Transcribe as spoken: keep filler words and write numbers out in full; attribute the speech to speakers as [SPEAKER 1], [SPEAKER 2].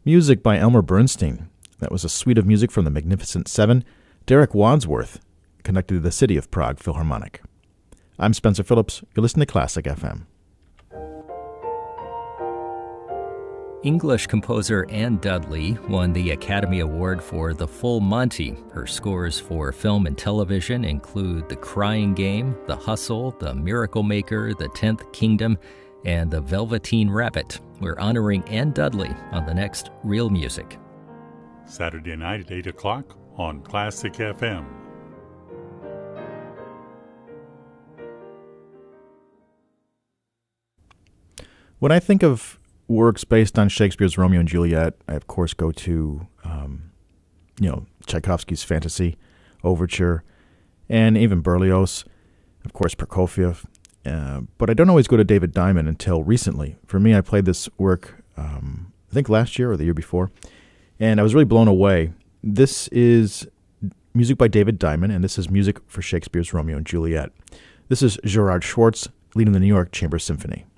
[SPEAKER 1] Music by Elmer Bernstein. That was a suite of music from the Magnificent Seven. Derek Wadsworth conducted the City of Prague Philharmonic. I'm Spencer Phillips. You're listening to Classic F M.
[SPEAKER 2] English composer Anne Dudley won the Academy Award for The Full Monty. Her scores for film and television include The Crying Game, The Hustle, The Miracle Maker, The Tenth Kingdom, and The Velveteen Rabbit. We're honoring Anne Dudley on the next Real Music.
[SPEAKER 3] Saturday night at eight o'clock on Classic F M.
[SPEAKER 1] When I think of works based on Shakespeare's Romeo and Juliet, I of course go to, um, you know, Tchaikovsky's Fantasy Overture, and even Berlioz, of course Prokofiev. Uh, but I don't always go to David Diamond until recently. For me, I played this work, um, I think last year or the year before, and I was really blown away. This is music by David Diamond, and this is music for Shakespeare's Romeo and Juliet. This is Gerard Schwartz leading the New York Chamber Symphony.